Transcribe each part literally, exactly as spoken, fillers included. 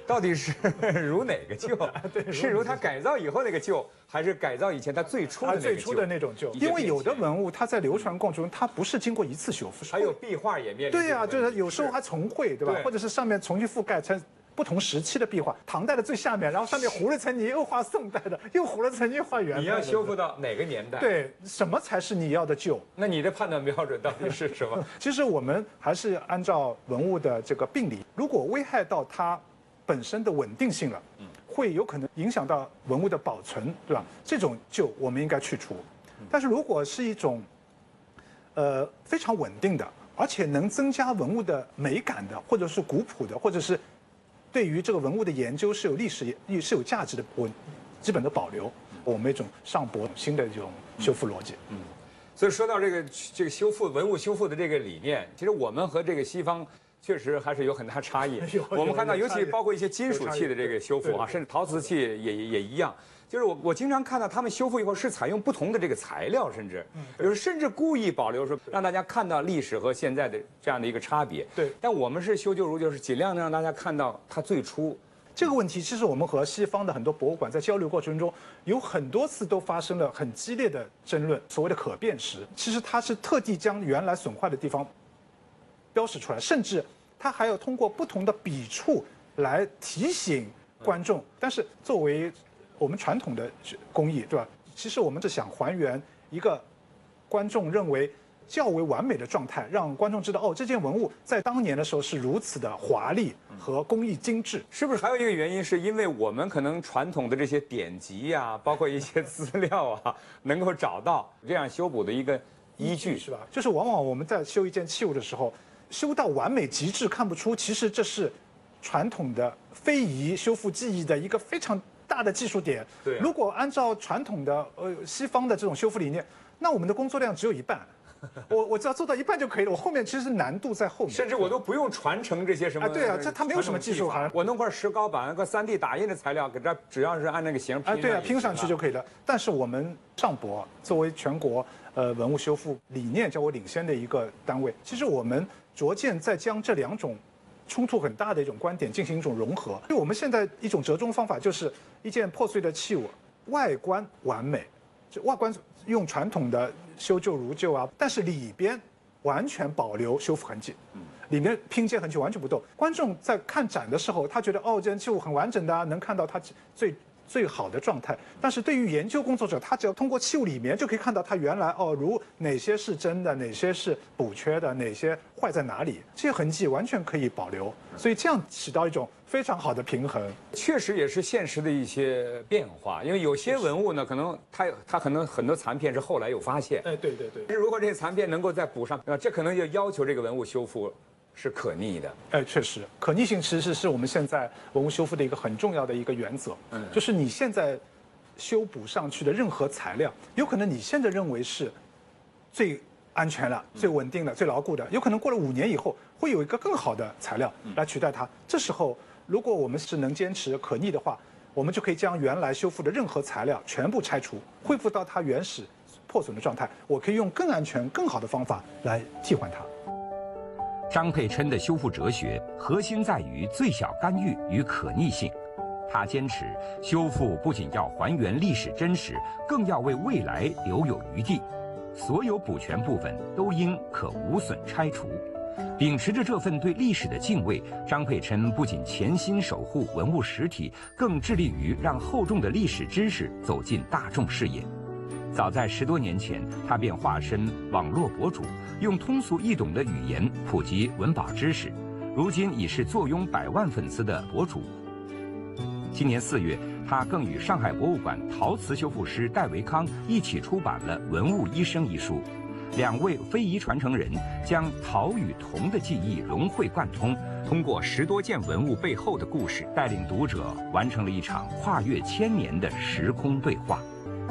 到底是如哪个旧？是如它改造以后那个旧，还是改造以前它最初的那个旧？ 最初的那种旧？因为有的文物它在流传过程中，它不是经过一次修复， 还有壁画也面临。 对呀，就是有时候还重绘，对吧？或者是上面重新覆盖成。不同时期的壁画，唐代的最下面，然后上面糊了层泥，又画宋代的，又糊了层泥画元代的。 你要修复到哪个年代？ 对，什么才是你要的旧？ 那你的判断标准到底是什么？ 其实我们还是按照文物的这个病理，如果危害到它本身的稳定性了，嗯，会有可能影响到文物的保存，对吧？这种旧我们应该去除。但是如果是一种，呃，非常稳定的，而且能增加文物的美感的，或者是古朴的，或者是对于这个文物的研究是有历史是有价值的，我基本的保留，我们一种上博新的这种修复逻辑。嗯， 所以说到这个这个修复文物修复的这个理念，其实我们和这个西方确实还是有很大差异。我们看到，尤其包括一些金属器的这个修复啊，甚至陶瓷器也也一样。就是我我经常看到他们修复以后是采用不同的这个材料，甚至有时甚至故意保留说让大家看到历史和现在的这样的一个差别。 对， 但我们是修旧如旧，是尽量让大家看到它最初。 这个问题其实我们和西方的很多博物馆在交流过程中，有很多次都发生了很激烈的争论。所谓的可辨识，其实它是特地将原来损坏的地方标识出来，甚至它还要通过不同的笔触来提醒观众。但是作为我们传统的工艺，对吧？其实我们是想还原一个观众认为较为完美的状态，让观众知道哦，这件文物在当年的时候是如此的华丽和工艺精致。 是不是还有一个原因，是因为我们可能传统的这些典籍呀、啊，包括一些资料啊，能够找到这样修补的一个依据， 是吧？就是往往我们在修一件器物的时候，修到完美极致，看不出其实这是传统的非遗修复技艺的一个非常大的技术点。 对、啊， 如果按照传统的呃西方的这种修复理念，那我们的工作量只有一半。我我只要做到一半就可以了，我后面其实难度在后面， 甚至我都不用传承这些什么啊，对啊，这它没有什么技术含， 我弄块石膏板、个三 D 打印的材料，给这只要是按那个形拼， 啊，对啊，拼上去就可以了。但是我们上博作为全国呃文物修复理念较为领先的一个单位，其实我们逐渐在将这两种冲突很大的一种观点进行一种融合。因为我们现在一种折中方法就是一件破碎的器物，外观完美，就外观用传统的修旧如旧啊，但是里边完全保留修复痕迹，里面拼接痕迹完全不动。观众在看展的时候，他觉得哦，这件器物很完整的啊，能看到它最最好的状态。但是对于研究工作者，他只要通过器物里面就可以看到它原来哦，如哪些是真的，哪些是补缺的，哪些坏在哪里，这些痕迹完全可以保留。所以这样起到一种非常好的平衡， 确实也是现实的一些变化。因为有些文物呢，可能它它可能很多残片是后来有发现， 哎，对对对。 如果这些残片能够再补上，啊，这可能就要求这个文物修复是可逆的。 哎，确实，可逆性其实是我们现在文物修复的一个很重要的一个原则。嗯，就是你现在修补上去的任何材料，有可能你现在认为是最安全了、最稳定的、最牢固的，有可能过了五年以后会有一个更好的材料来取代它。这时候，如果我们是能坚持可逆的话，我们就可以将原来修复的任何材料全部拆除，恢复到它原始破损的状态。我可以用更安全、更好的方法来替换它。 张佩琛的修复哲学核心在于最小干预与可逆性。他坚持修复不仅要还原历史真实，更要为未来留有余地。所有补全部分都应可无损拆除。秉持着这份对历史的敬畏，张佩琛不仅潜心守护文物实体，更致力于让厚重的历史知识走进大众视野。早在十多年前，他便化身网络博主，用通俗易懂的语言普及文保知识，如今已是坐拥百万粉丝的博主。今年四月，他更与上海博物馆陶瓷修复师戴维康一起出版了《文物医生》一书。两位非遗传承人将陶与铜的技艺融会贯通，通过十多件文物背后的故事，带领读者完成了一场跨越千年的时空对话。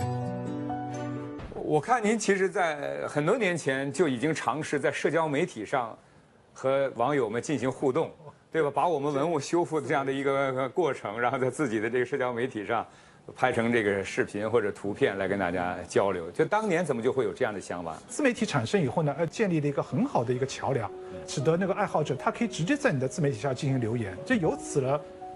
我看您其实在很多年前就已经尝试在社交媒体上和网友们进行互动，对吧？把我们文物修复的这样的一个过程，然后在自己的这个社交媒体上拍成这个视频或者图片来跟大家交流。就当年怎么就会有这样的想法？ 自媒体产生以后呢，呃，建立了一个很好的一个桥梁，使得那个爱好者他可以直接在你的自媒体下进行留言，就由此了